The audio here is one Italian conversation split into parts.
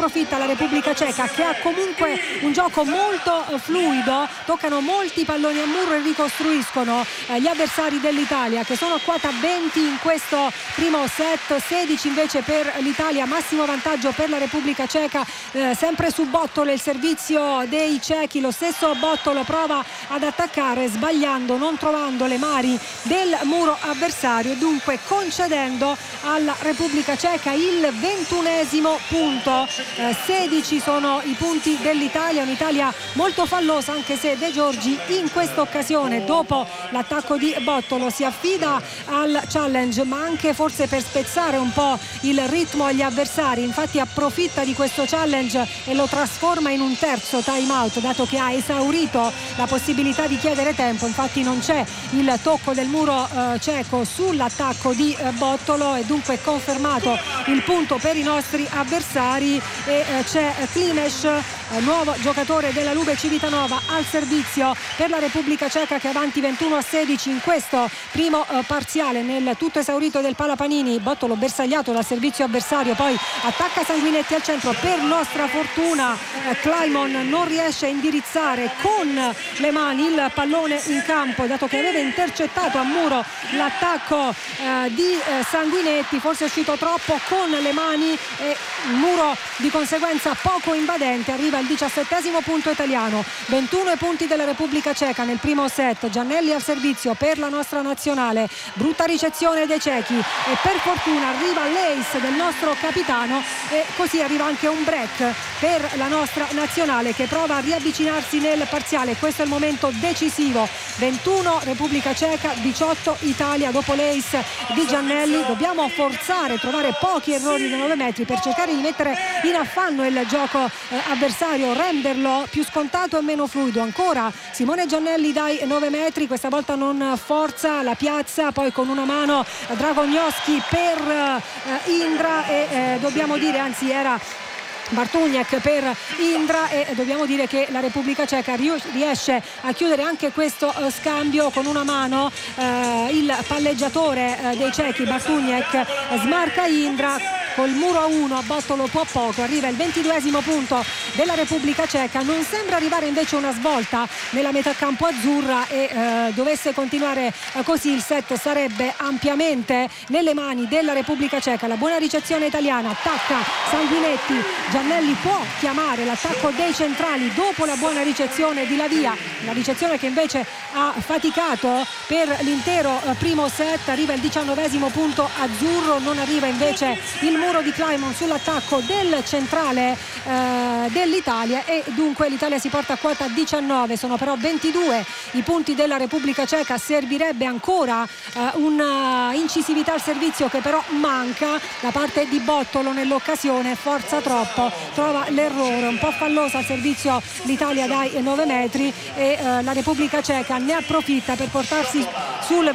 approfitta la Repubblica Ceca, che ha comunque un gioco molto fluido, toccano molti palloni a muro e ricostruiscono gli avversari dell'Italia, che sono a quota 20 in questo primo set, 16 invece per l'Italia, massimo vantaggio per la Repubblica Ceca, sempre su Bottolo il servizio dei cechi, lo stesso Bottolo prova ad attaccare sbagliando, non trovando le mani del muro avversario e dunque concedendo alla Repubblica Ceca il 21esimo punto. 16 sono i punti dell'Italia, un'Italia molto fallosa, anche se De Giorgi in questa occasione, dopo l'attacco di Bottolo, si affida al challenge, ma anche forse per spezzare un po' il ritmo agli avversari. Infatti approfitta di questo challenge e lo trasforma in un terzo time out, dato che ha esaurito la possibilità di chiedere tempo. Infatti non c'è il tocco del muro ceco sull'attacco di Bottolo e dunque confermato il punto per i nostri avversari. E c'è Klimes, nuovo giocatore della Lube Civitanova, al servizio per la Repubblica Ceca, che è avanti 21-16 in questo primo parziale. Nel tutto esaurito del Palapanini, Bottolo bersagliato dal servizio avversario, poi attacca Sanguinetti al centro. Per nostra fortuna Clymon non riesce a indirizzare con le mani il pallone in campo, dato che aveva intercettato a muro l'attacco di Sanguinetti, forse è uscito troppo con le mani e il muro di conseguenza poco invadente. Arriva il 17esimo punto italiano, 21 punti della Repubblica Ceca nel primo set. Giannelli al servizio per la nostra nazionale, brutta ricezione dei cechi e per fortuna arriva l'ace del nostro capitano e così arriva anche un break per la nostra nazionale, che prova a riavvicinarsi nel parziale. Questo è il momento decisivo, 21 Repubblica Ceca, 18 Italia. Dopo l'ace di Giannelli dobbiamo forzare, trovare pochi errori da 9 metri per cercare di mettere in affanno il gioco avversario, renderlo più scontato e meno fluido. Ancora Simone Giannelli dai 9 metri, questa volta non forza la piazza, poi con una mano Dragognoschi per Indra e dobbiamo dire, anzi era Bartuniak per Indra, e dobbiamo dire che la Repubblica Ceca riesce a chiudere anche questo scambio con una mano. Il palleggiatore dei cechi Bartuniak smarca Indra col muro a 1, a Bottolo può poco. Arriva il 22esimo punto della Repubblica Ceca. Non sembra arrivare invece una svolta nella metà campo azzurra e dovesse continuare così il set sarebbe ampiamente nelle mani della Repubblica Ceca. La buona ricezione italiana, attacca Sanguinetti, Giannelli può chiamare l'attacco dei centrali dopo la buona ricezione di Lavia, la ricezione che invece ha faticato per l'intero primo set. Arriva il 19esimo punto azzurro, non arriva invece il muro di Clymon sull'attacco del centrale dell'Italia e dunque l'Italia si porta a quota 19. Sono però 22 i punti della Repubblica Ceca. Servirebbe ancora un'incisività al servizio che però manca da parte di Bottolo nell'occasione, forza troppo, trova l'errore, un po' fallosa al servizio l'Italia dai 9 metri e la Repubblica Ceca ne approfitta per portarsi sul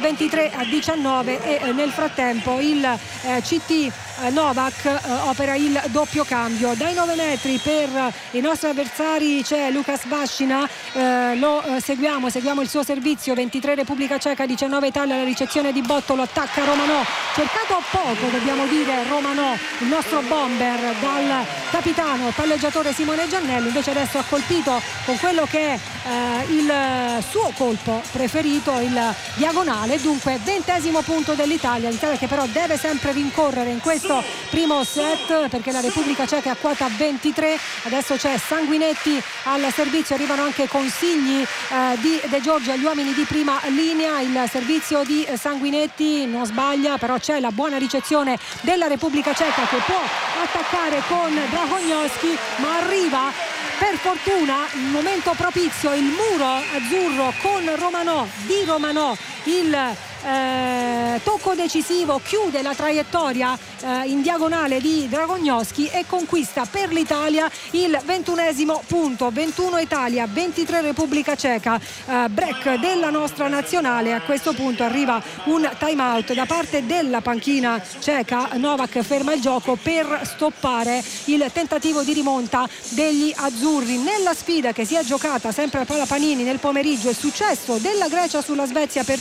23-19 e nel frattempo il CT Novak opera il doppio cambio. Dai 9 metri per i nostri avversari c'è Lukas Vascina, lo seguiamo il suo servizio. 23 Repubblica Ceca, 19 Italia. La ricezione di Bottolo, attacca Romanò, cercato poco dobbiamo dire Romanò, il nostro bomber, dal capitano palleggiatore Simone Giannelli. Invece adesso ha colpito con quello che è il suo colpo preferito, il diagonale. Dunque 20esimo punto dell'Italia, l'Italia che però deve sempre rincorrere in questo primo set perché la Repubblica Ceca è a quota 23. Adesso c'è Sanguinetti al servizio, arrivano anche consigli di De Giorgi agli uomini di prima linea. Il servizio di Sanguinetti non sbaglia, però c'è la buona ricezione della Repubblica Ceca che può attaccare con Dragognoschi, ma arriva per fortuna un momento propizio, il muro azzurro con Romanò, di Romanò, il tocco decisivo chiude la traiettoria in diagonale di Dragognoschi e conquista per l'Italia il 21esimo punto. 21 Italia, 23 Repubblica Ceca. Break della nostra nazionale. A questo punto arriva un time out da parte della panchina ceca. Novak ferma il gioco per stoppare il tentativo di rimonta degli azzurri. Nella sfida che si è giocata sempre a Palapanini nel pomeriggio, il successo della Grecia sulla Svezia per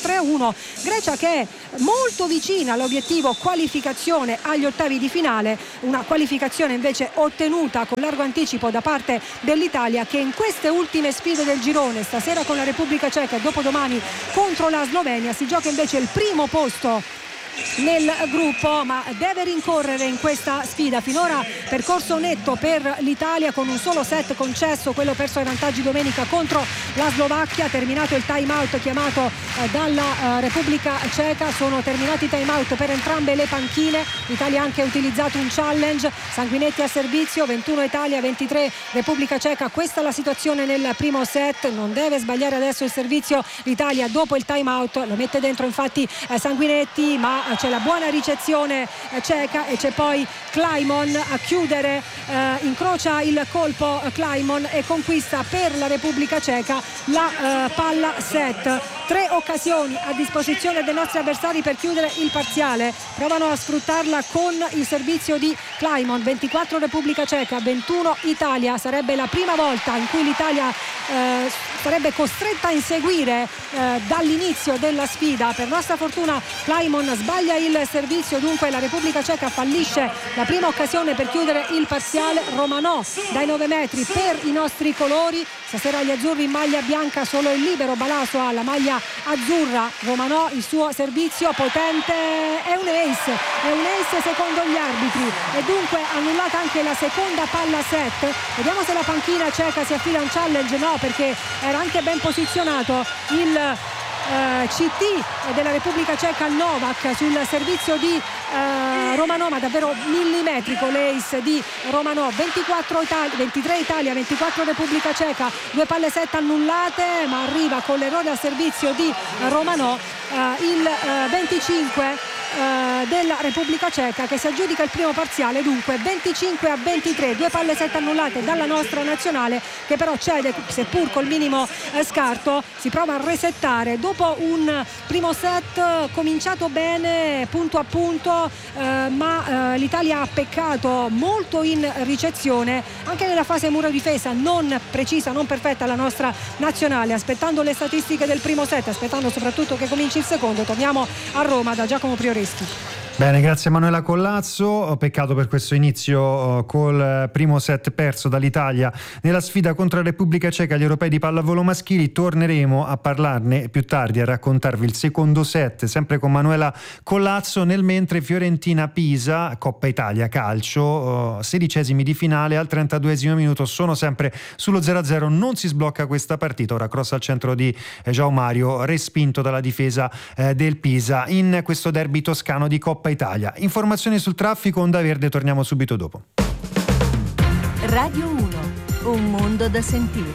3-1. Grecia che è molto vicina all'obiettivo qualificazione agli ottavi di finale, una qualificazione invece ottenuta con largo anticipo da parte dell'Italia, che in queste ultime sfide del girone, stasera con la Repubblica Ceca e dopodomani contro la Slovenia, si gioca invece il primo posto nel gruppo, ma deve rincorrere in questa sfida. Finora percorso netto per l'Italia, con un solo set concesso, quello perso ai vantaggi domenica contro la Slovacchia. Terminato il time out chiamato dalla Repubblica Ceca, sono terminati i time out per entrambe le panchine. L'Italia ha anche utilizzato un challenge. Sanguinetti a servizio, 21 Italia, 23 Repubblica Ceca. Questa è la situazione nel primo set, non deve sbagliare adesso il servizio l'Italia dopo il time out, lo mette dentro infatti Sanguinetti, ma c'è la buona ricezione ceca e c'è poi Kleiman a chiudere, incrocia il colpo Kleiman e conquista per la Repubblica Ceca la palla set. 3 occasioni a disposizione dei nostri avversari per chiudere il parziale, provano a sfruttarla con il servizio di Kleiman. 24 Repubblica Ceca, 21 Italia. Sarebbe la prima volta in cui l'Italia sarebbe costretta a inseguire dall'inizio della sfida. Per nostra fortuna Kleiman sbaglia il servizio, dunque la Repubblica Ceca fallisce la prima occasione per chiudere il parziale. Romanò dai 9 metri per i nostri colori. Stasera gli azzurri in maglia bianca, solo il libero Balaso ha la maglia azzurra. Romanò, il suo servizio potente, è un ace secondo gli arbitri, e dunque annullata anche la seconda palla set. Vediamo se la panchina ceca si affila a un challenge. No, perché era anche ben posizionato il CT della Repubblica Ceca, Novak, sul servizio di Romanò, ma davvero millimetrico l'ace di Romanò. 23 Italia, 24 Repubblica Ceca, 2 palle set annullate, ma arriva con l'errore al servizio di Romanò il 25 della Repubblica Ceca, che si aggiudica il primo parziale. Dunque 25-23, 2 palle set annullate dalla nostra nazionale, che però cede seppur col minimo scarto. Si prova a resettare dopo un primo set cominciato bene punto a punto, ma l'Italia ha peccato molto in ricezione, anche nella fase muro difesa non precisa, non perfetta la nostra nazionale. Aspettando le statistiche del primo set, aspettando soprattutto che cominci il secondo, torniamo a Roma da Giacomo Prioreschi. Bene, grazie Manuela Collazzo. Peccato per questo inizio col primo set perso dall'Italia nella sfida contro la Repubblica Ceca agli europei di pallavolo maschili. Torneremo a parlarne più tardi, a raccontarvi il secondo set, sempre con Manuela Collazzo. Nel mentre Fiorentina-Pisa, Coppa Italia calcio, 16esimi di finale, al 32esimo minuto sono sempre sullo 0-0, non si sblocca questa partita. Ora cross al centro di João Mario, respinto dalla difesa del Pisa in questo derby toscano di Coppa Italia. Informazioni sul traffico, Onda Verde, torniamo subito dopo. Radio 1, un mondo da sentire.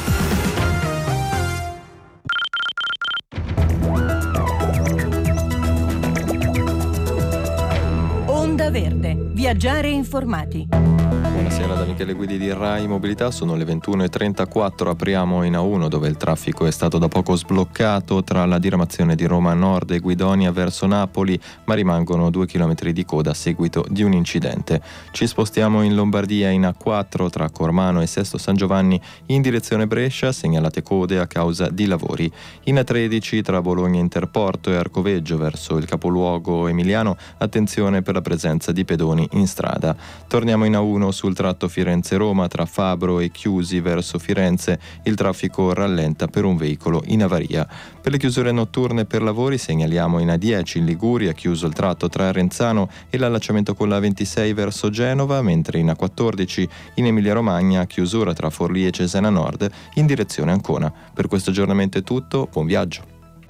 Onda Verde, viaggiare informati. Buonasera da Michele Guidi di Rai Mobilità, sono le 21:34, apriamo in A1 dove il traffico è stato da poco sbloccato tra la diramazione di Roma Nord e Guidonia verso Napoli, ma rimangono 2 chilometri di coda a seguito di un incidente. Ci spostiamo in Lombardia in A4 tra Cormano e Sesto San Giovanni in direzione Brescia, segnalate code a causa di lavori. In A13 tra Bologna Interporto e Arcoveggio verso il capoluogo emiliano, attenzione per la presenza di pedoni in strada. Torniamo in A1 sul tratto Firenze-Roma tra Fabro e Chiusi verso Firenze, il traffico rallenta per un veicolo in avaria. Per le chiusure notturne per lavori segnaliamo in A10 in Liguria, chiuso il tratto tra Renzano e l'allacciamento con la 26 verso Genova, mentre in A14 in Emilia-Romagna chiusura tra Forlì e Cesena Nord in direzione Ancona. Per questo aggiornamento è tutto, buon viaggio.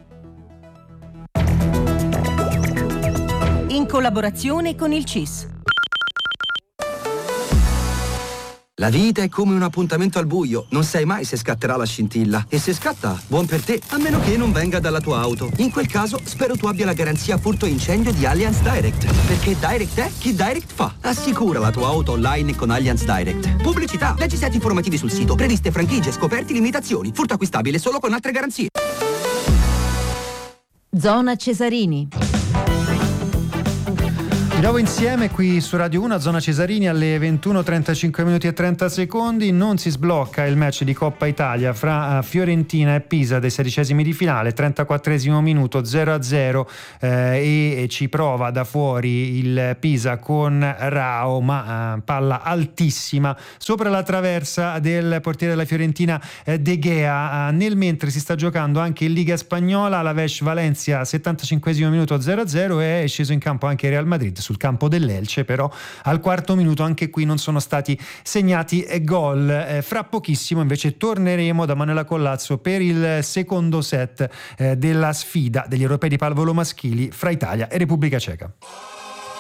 In collaborazione con il CIS. La vita è come un appuntamento al buio, non sai mai se scatterà la scintilla. E se scatta, buon per te, a meno che non venga dalla tua auto. In quel caso, spero tu abbia la garanzia furto incendio di Allianz Direct. Perché Direct è chi Direct fa. Assicura la tua auto online con Allianz Direct. Pubblicità, leggi set informativi sul sito, previste franchigie, scoperti, limitazioni. Furto acquistabile solo con altre garanzie. Zona Cesarini. Di nuovo insieme qui su Radio 1 a Zona Cesarini alle 21:35 minuti e 30 secondi. Non si sblocca il match di Coppa Italia fra Fiorentina e Pisa dei 16esimi di finale, 34esimo minuto, 0-0 e ci prova da fuori il Pisa con Rao, ma palla altissima sopra la traversa del portiere della Fiorentina De Gea. Nel mentre si sta giocando anche in Liga Spagnola, Alavés Valencia 75esimo minuto, 0-0 e è sceso in campo anche Real Madrid sul campo dell'Elce, però al quarto minuto anche qui non sono stati segnati gol. Fra pochissimo invece torneremo da Manuela Collazzo per il secondo set della sfida degli europei di pallavolo maschili fra Italia e Repubblica Ceca.